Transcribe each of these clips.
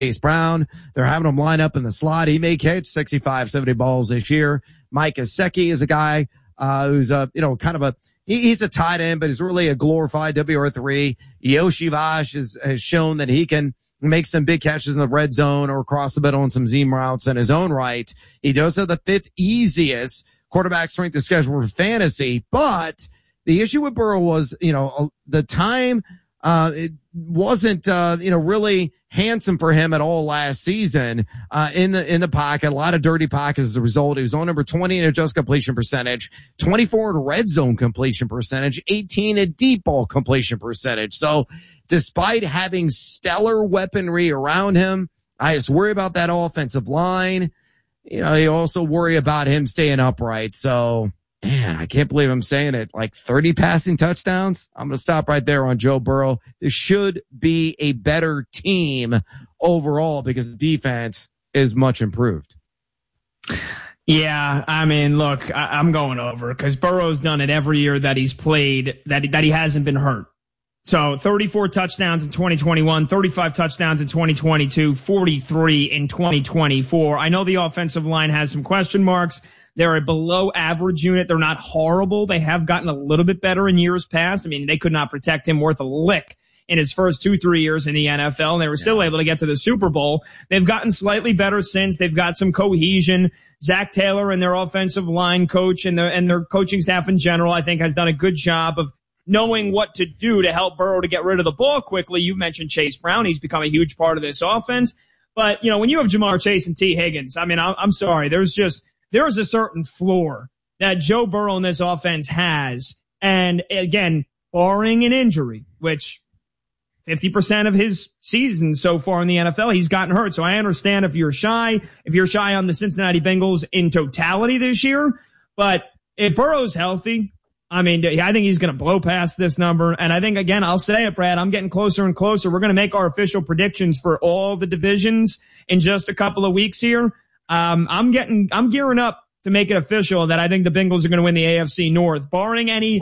Chase Brown. They're having him line up in the slot. He may catch 65, 70 balls this year. Mike Gesicki is a guy, who's he's a tight end, but he's really a glorified WR3. Yoshi Vash has shown that he can make some big catches in the red zone or across the middle on some seam routes in his own right. He does have the 5th easiest quarterback strength of schedule for fantasy, but the issue with Burrow was, the time, it wasn't, really handsome for him at all last season, in the pocket. A lot of dirty pockets as a result. He was on number 20 in adjusted completion percentage, 24 in red zone completion percentage, 18 in deep ball completion percentage. So despite having stellar weaponry around him, I just worry about that offensive line. You also worry about him staying upright. So, man, I can't believe I'm saying it. Like 30 passing touchdowns. I'm going to stop right there on Joe Burrow. This should be a better team overall because the defense is much improved. Yeah, I mean, look, I'm going over because Burrow's done it every year that he's played, that he hasn't been hurt. So 34 touchdowns in 2021, 35 touchdowns in 2022, 43 in 2024. I know the offensive line has some question marks. They're a below average unit. They're not horrible. They have gotten a little bit better in years past. I mean, they could not protect him worth a lick in his first 2-3 years in the NFL, and they were still able to get to the Super Bowl. They've gotten slightly better since. They've got some cohesion. Zach Taylor and their offensive line coach and their coaching staff in general, I think, has done a good job of knowing what to do to help Burrow to get rid of the ball quickly. You mentioned Chase Brown. He's become a huge part of this offense. But, when you have Jamar Chase and T. Higgins, I mean, I'm sorry. There is a certain floor that Joe Burrow in this offense has. And again, barring an injury, which 50% of his season so far in the NFL, he's gotten hurt. So I understand if you're shy on the Cincinnati Bengals in totality this year. But if Burrow's healthy, I mean, I think he's going to blow past this number. And I think, again, I'll say it, Brad, I'm getting closer and closer. We're going to make our official predictions for all the divisions in just a couple of weeks here. I'm gearing up to make it official that I think the Bengals are going to win the AFC North, barring any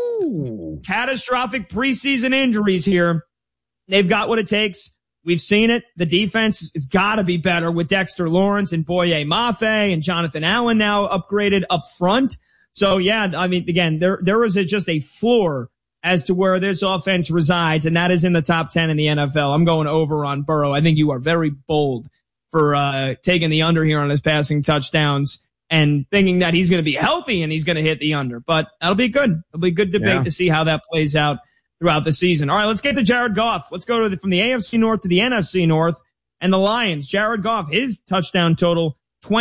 catastrophic preseason injuries here. They've got what it takes. We've seen it. The defense has got to be better with Dexter Lawrence and Boye Mafe and Jonathan Allen now upgraded up front. So, yeah, I mean, again, there is just a floor as to where this offense resides, and that is in the top 10 in the NFL. I'm going over on Burrow. I think you are very bold for taking the under here on his passing touchdowns and thinking that he's going to be healthy and he's going to hit the under. But that'll be good. It'll be a good debate to see how that plays out throughout the season. All right, let's get to Jared Goff. Let's go from the AFC North to the NFC North and the Lions. Jared Goff, his touchdown total,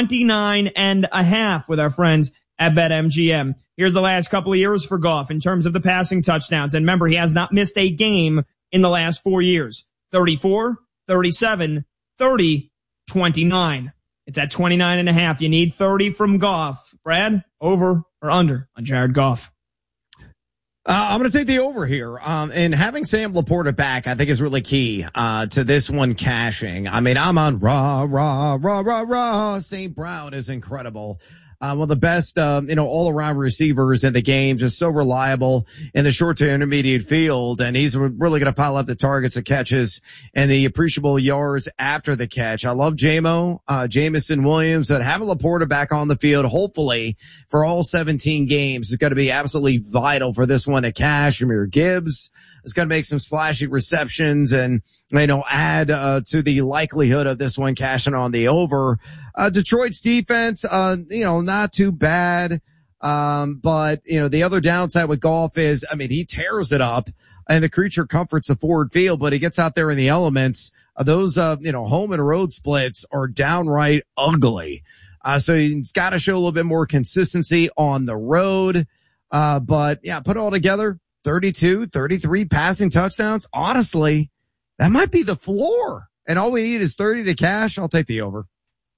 29.5 with our friends at BetMGM. Here's the last couple of years for Goff in terms of the passing touchdowns. And remember, he has not missed a game in the last 4 years. 34, 37, 30, 29. It's at 29.5. You need 30 from Goff. Brad, over or under on Jared Goff? I'm going to take the over here. And having Sam Laporta back, I think is really key, to this one cashing. I mean, I'm on St. Brown is incredible. One of the best, all around receivers in the game, just so reliable in the short to intermediate field. And he's really going to pile up the targets, the catches, and the appreciable yards after the catch. I love Jamison Williams, that having Laporta back on the field, hopefully for all 17 games, is going to be absolutely vital for this one to cash. Jahmyr Gibbs is going to make some splashy receptions and, add, to the likelihood of this one cashing on the over. Detroit's defense, not too bad. But, the other downside with Goff is, he tears it up and the creature comforts the Ford Field, but he gets out there in the elements. Those, home and road splits are downright ugly. So he's got to show a little bit more consistency on the road. But yeah, put it all together, 32, 33 passing touchdowns. Honestly, that might be the floor. And all we need is 30 to cash. I'll take the over.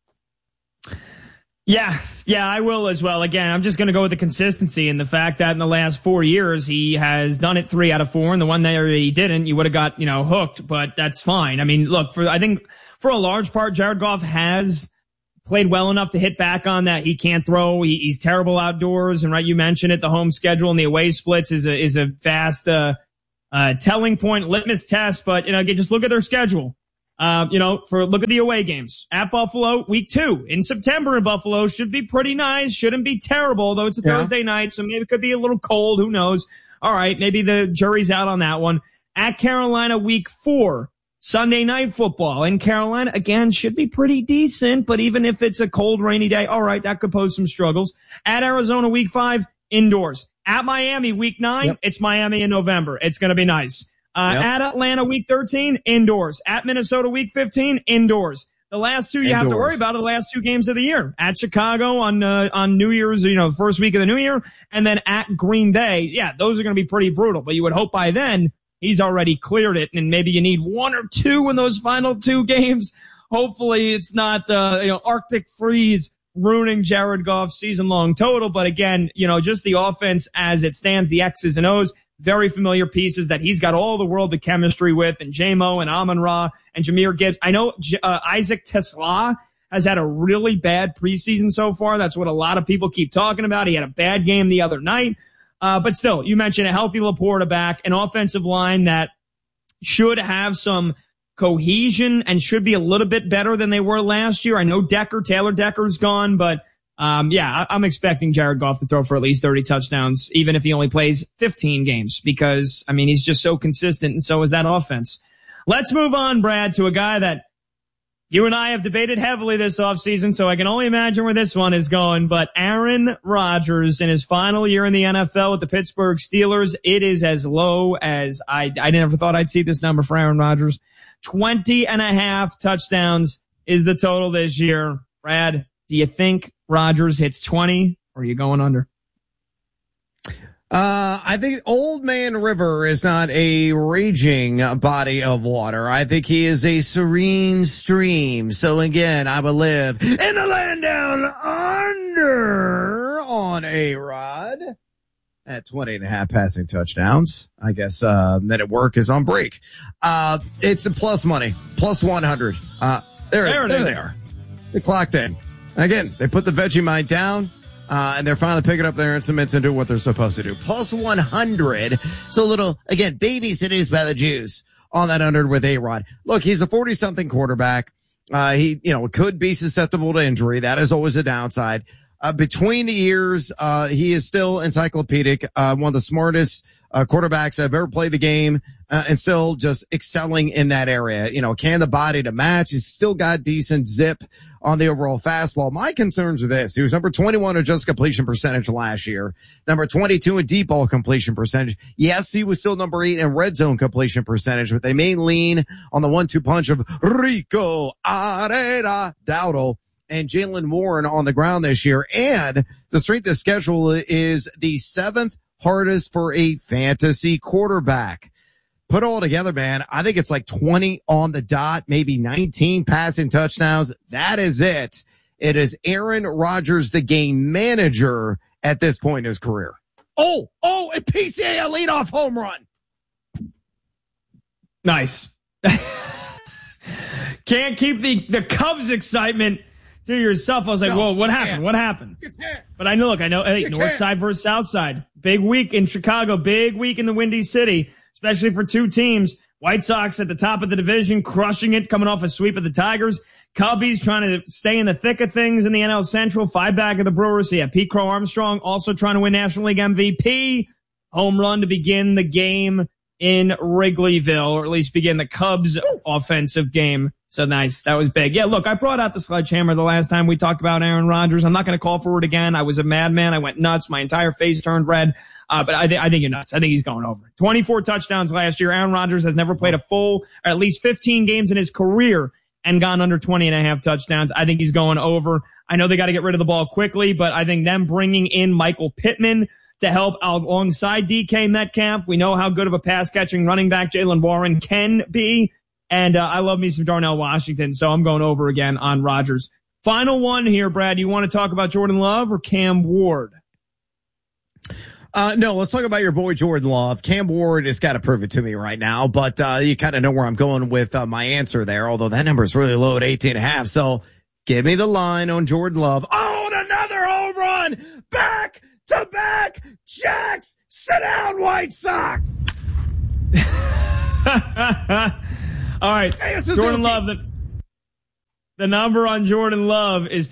Yeah, I will as well. Again, I'm just going to go with the consistency and the fact that in the last 4 years, he has done it 3 out of 4. And the one that he didn't, you would have got, hooked, but that's fine. I mean, look, I think for a large part, Jared Goff has played well enough to hit back on that. He can't throw. He's terrible outdoors. And right, you mentioned it, the home schedule and the away splits is a vast, telling point, litmus test. But, just look at their schedule. Look at the away games. At Buffalo, week 2. In September in Buffalo should be pretty nice. Shouldn't be terrible, though it's a Thursday night, so maybe it could be a little cold. Who knows? All right, maybe the jury's out on that one. At Carolina, week 4. Sunday night football in Carolina, again, should be pretty decent, but even if it's a cold, rainy day, all right, that could pose some struggles. At Arizona, week 5, indoors. At Miami, week 9, It's Miami in November. It's going to be nice. At Atlanta, week 13, indoors. At Minnesota, week 15, indoors. The last two you have to worry about are the last 2 games of the year. At Chicago on New Year's, first week of the new year, and then at Green Bay. Yeah, those are going to be pretty brutal, but you would hope by then he's already cleared it, and maybe you need 1 or 2 in those final 2 games. Hopefully it's not Arctic freeze ruining Jared Goff's season-long total. But again, just the offense as it stands, the X's and O's, very familiar pieces that he's got all the world of chemistry with, and J-Mo and Amon-Ra and Jahmyr Gibbs. I know Isaac Tesla has had a really bad preseason so far. That's what a lot of people keep talking about. He had a bad game the other night. But still, you mentioned a healthy Laporta back, an offensive line that should have some cohesion and should be a little bit better than they were last year. I know Taylor Decker's gone, but I'm expecting Jared Goff to throw for at least 30 touchdowns, even if he only plays 15 games, because, he's just so consistent, and so is that offense. Let's move on, Brad, to a guy that you and I have debated heavily this offseason, so I can only imagine where this one is going. But Aaron Rodgers in his final year in the NFL with the Pittsburgh Steelers, it is as low as I never thought I'd see this number for Aaron Rodgers. 20.5 touchdowns is the total this year. Brad, do you think Rodgers hits 20, or are you going under? I think Old Man River is not a raging body of water. I think he is a serene stream. So again, I will live in the land down under on A-Rod at 20.5 passing touchdowns. I guess, Men at Work is on break. It's a plus money, plus 100. There they are. They clocked in. Again, they put the Vegemite down. And they're finally picking up their instruments and doing what they're supposed to do. Plus 100. So little, again, baby seduced by the Jews on that under with A-Rod. Look, he's a 40-something quarterback. He could be susceptible to injury. That is always a downside. Between the ears, he is still encyclopedic. One of the smartest quarterbacks I've ever played the game, and still just excelling in that area. Can the body to match? He's still got decent zip on the overall fastball. My concerns are this. He was number 21 in just completion percentage last year. Number 22 in deep ball completion percentage. Yes, he was still number 8 in red zone completion percentage, but they may lean on the 1-2 punch of Rico Arera Dowdle and Jaylen Warren on the ground this year. And the strength of schedule is the 7th hardest for a fantasy quarterback. Put it all together, man, I think it's like 20 on the dot, maybe 19 passing touchdowns. That is it. It is Aaron Rodgers, the game manager at this point in his career. Oh, a PCA leadoff home run. Nice. Can't keep the Cubs excitement to yourself. I was like, whoa, what happened? What happened? But I know, hey, north side versus south side. Big week in Chicago, big week in the Windy City, especially for 2 teams. White Sox at the top of the division, crushing it, coming off a sweep of the Tigers. Cubbies trying to stay in the thick of things in the NL Central. 5 back of the Brewers. So yeah, Pete Crow Armstrong also trying to win National League MVP. Home run to begin the game in Wrigleyville, or at least begin the Cubs offensive game. So nice. That was big. Yeah, look, I brought out the sledgehammer the last time we talked about Aaron Rodgers. I'm not going to call for it again. I was a madman. I went nuts. My entire face turned red. But I think you're nuts. I think he's going over. 24 touchdowns last year. Aaron Rodgers has never played a full, or at least 15 games in his career and gone under 20.5 touchdowns. I think he's going over. I know they got to get rid of the ball quickly, but I think them bringing in Michael Pittman to help out alongside DK Metcalf. We know how good of a pass catching running back Jaylen Warren can be. And I love me some Darnell Washington, so I'm going over again on Rodgers. Final one here, Brad. You want to talk about Jordan Love or Cam Ward? No, let's talk about your boy Jordan Love. Cam Ward has got to prove it to me right now, but you kind of know where I'm going with my answer there, although that number is really low at 18.5. So give me the line on Jordan Love. Oh, and another home run! Back to back Jacks! Sit down, White Sox! All right. Jordan Love, the number on Jordan Love is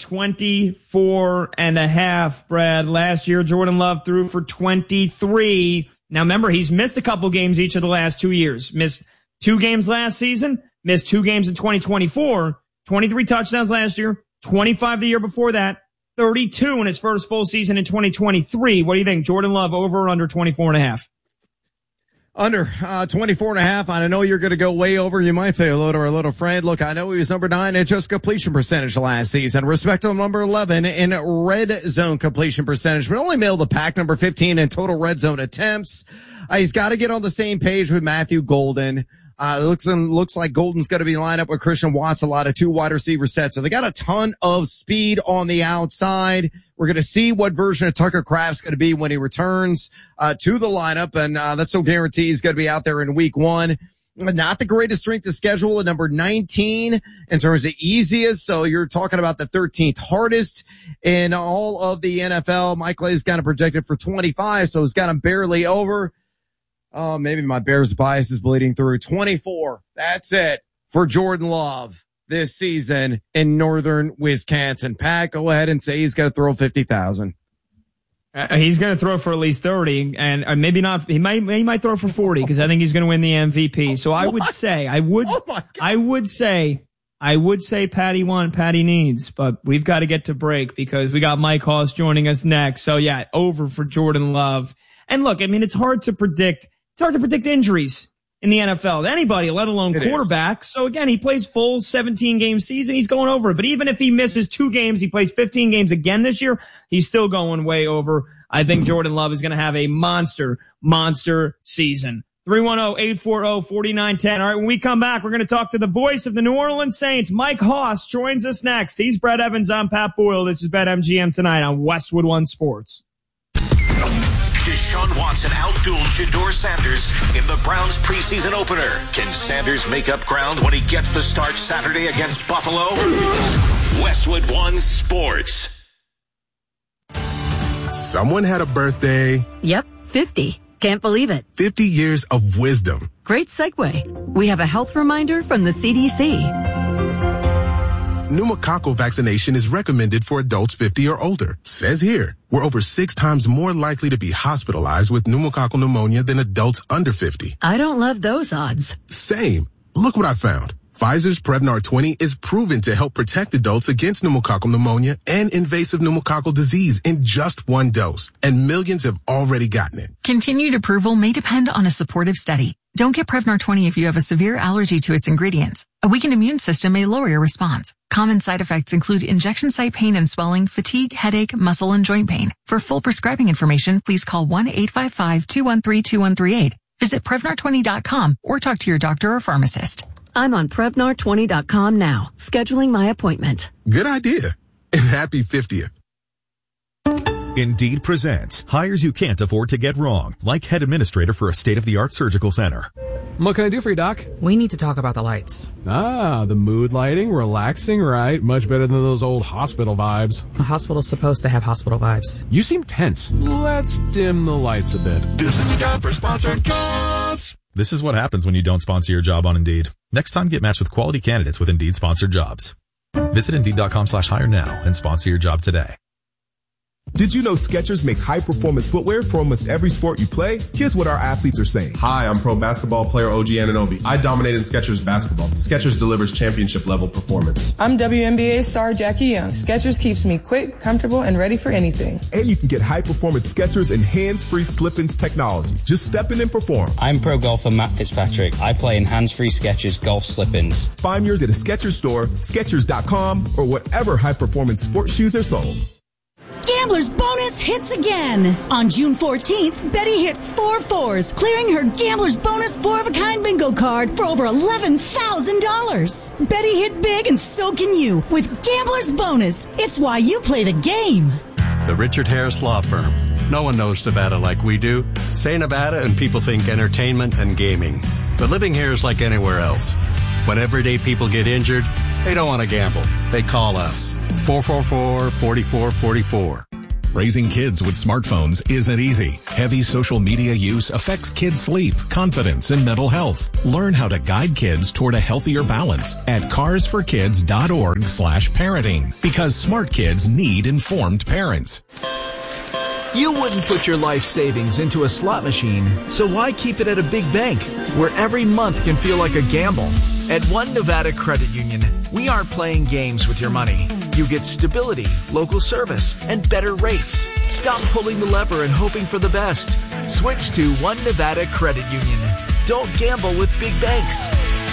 24.5, Brad. Last year, Jordan Love threw for 23. Now, remember, he's missed a couple games each of the last 2 years. Missed 2 games last season, missed 2 games in 2024, 23 touchdowns last year, 25 the year before that, 32 in his first full season in 2023. What do you think? Jordan Love over or under 24.5? Under 24.5. I know you're going to go way over. You might say hello to our little friend. Look, I know he was number 9 in just completion percentage last season. Respectable number 11 in red zone completion percentage, but only mailed the pack. Number 15 in total red zone attempts. He's got to get on the same page with Matthew Golden. Looks like Golden's going to be lined up with Christian Watts, a lot of 2 wide receiver sets. So they got a ton of speed on the outside. We're going to see what version of Tucker Kraft's going to be when he returns, to the lineup. And, that's no guarantee he's going to be out there in week 1. Not the greatest strength of schedule at number 19 in terms of easiest. So you're talking about the 13th hardest in all of the NFL. Mike Lay's got him projected for 25. So he's got him barely over. Oh, maybe my Bears bias is bleeding through. 24. That's it for Jordan Love this season in northern Wisconsin. Pat, go ahead and say he's going to throw 50,000. He's going to throw for at least 30, and maybe not. He might throw for 40 because I think he's going to win the MVP. So I would say Patty won, Patty needs, but we've got to get to break because we got Mike Hoss joining us next. So yeah, over for Jordan Love. And look, I mean, it's hard to predict injuries in the NFL. Anybody, let alone quarterbacks. So again, he plays full 17-game season. He's going over it. But even if he misses 2 games, he plays 15 games again this year, he's still going way over. I think Jordan Love is going to have a monster season. 310-840-4910. All right, when we come back, we're going to talk to the voice of the New Orleans Saints. Mike Hoss joins us next. He's Brett Evans. I'm Pat Boyle. This is BetMGM tonight on Westwood One Sports. Deshaun Watson outdueled Shedeur Sanders in the Browns preseason opener. Can Sanders make up ground when he gets the start Saturday against Buffalo? Westwood One Sports. Someone had a birthday. Yep, 50. Can't believe it. 50 years of wisdom. Great segue. We have a health reminder from the CDC. Pneumococcal vaccination is recommended for adults 50 or older. Says here, we're over 6 times more likely to be hospitalized with pneumococcal pneumonia than adults under 50. I don't love those odds. Same. Look what I found. Pfizer's Prevnar 20 is proven to help protect adults against pneumococcal pneumonia and invasive pneumococcal disease in just 1 dose. And millions have already gotten it. Continued approval may depend on a supportive study. Don't get Prevnar 20 if you have a severe allergy to its ingredients. A weakened immune system may lower your response. Common side effects include injection site pain and swelling, fatigue, headache, muscle, and joint pain. For full prescribing information, please call 1-855-213-2138. Visit Prevnar20.com or talk to your doctor or pharmacist. I'm on Prevnar20.com now, scheduling my appointment. Good idea. And happy 50th. Indeed presents hires you can't afford to get wrong, like head administrator for a state-of-the-art surgical center. What can I do for you, Doc? We need to talk about the lights. Ah, the mood lighting, relaxing, right? Much better than those old hospital vibes. A hospital's supposed to have hospital vibes. You seem tense. Let's dim the lights a bit. This is the time for sponsored jobs. This is what happens when you don't sponsor your job on Indeed. Next time, get matched with quality candidates with Indeed sponsored jobs. Visit Indeed.com/hire now and sponsor your job today. Did you know Skechers makes high-performance footwear for almost every sport you play? Here's what our athletes are saying. Hi, I'm pro basketball player OG Anunoby. I dominated Skechers basketball. Skechers delivers championship-level performance. I'm WNBA star Jackie Young. Skechers keeps me quick, comfortable, and ready for anything. And you can get high-performance Skechers and hands-free slip-ins technology. Just step in and perform. I'm pro golfer Matt Fitzpatrick. I play in hands-free Skechers golf slip-ins. Find yours at a Skechers store, Skechers.com, or whatever high-performance sports shoes are sold. Gambler's Bonus hits again. On June 14th, Betty hit 4 fours, clearing her Gambler's Bonus 4-of-a-kind bingo card for over $11,000. Betty hit big and so can you with Gambler's Bonus. It's why you play the game. The Richard Harris Law Firm. No one knows Nevada like we do. Say Nevada and people think entertainment and gaming. But living here is like anywhere else. When everyday people get injured, they don't want to gamble. They call us. 444-4444. Raising kids with smartphones isn't easy. Heavy social media use affects kids' sleep, confidence, and mental health. Learn how to guide kids toward a healthier balance at carsforkids.org/parenting, because smart kids need informed parents. You wouldn't put your life savings into a slot machine, so why keep it at a big bank where every month can feel like a gamble? At One Nevada Credit Union, we aren't playing games with your money. You get stability, local service, and better rates. Stop pulling the lever and hoping for the best. Switch to One Nevada Credit Union. Don't gamble with big banks.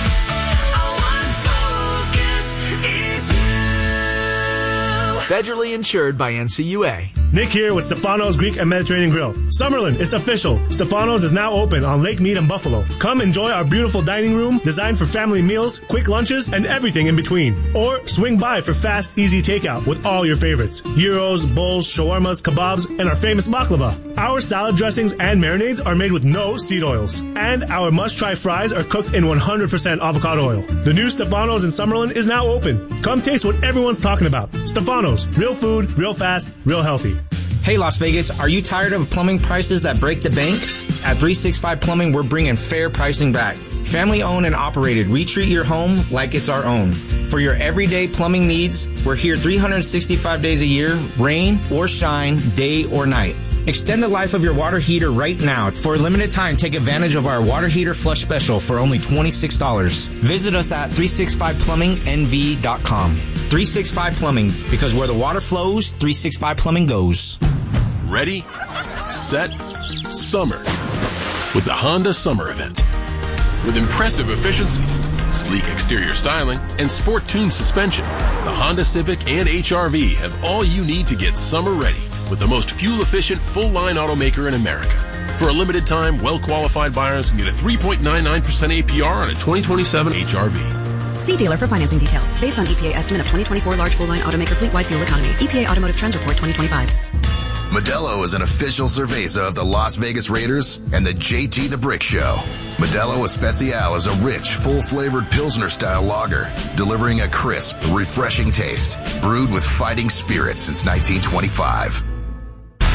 Federally insured by NCUA. Nick here with Stefano's Greek and Mediterranean Grill. Summerlin, it's official. Stefano's is now open on Lake Mead in Buffalo. Come enjoy our beautiful dining room designed for family meals, quick lunches, and everything in between. Or swing by for fast, easy takeout with all your favorites. Gyros, bowls, shawarmas, kebabs, and our famous baklava. Our salad dressings and marinades are made with no seed oils. And our must-try fries are cooked in 100% avocado oil. The new Stefano's in Summerlin is now open. Come taste what everyone's talking about. Stefano's. Real food, real fast, real healthy. Hey Las Vegas, are you tired of plumbing prices that break the bank? At 365 Plumbing, we're bringing fair pricing back. Family owned and operated, we treat your home like it's our own. For your everyday plumbing needs, we're here 365 days a year, rain or shine, day or night. Extend the life of your water heater right now. For a limited time, take advantage of our water heater flush special for only $26. Visit us at 365plumbingnv.com. 365 Plumbing, because where the water flows, 365 Plumbing goes. Ready, set, summer with the Honda Summer Event. With impressive efficiency, sleek exterior styling, and sport-tuned suspension, the Honda Civic and HR-V have all you need to get summer ready with the most fuel-efficient full-line automaker in America. For a limited time, well-qualified buyers can get a 3.99% APR on a 2027 HR-V. See dealer for financing details. Based on EPA estimate of 2024 large full-line automaker fleet-wide fuel economy. EPA Automotive Trends Report 2025. Modelo is an official cerveza of the Las Vegas Raiders and the JT the Brick Show. Modelo Especial is a rich, full-flavored Pilsner-style lager, delivering a crisp, refreshing taste, brewed with fighting spirit since 1925.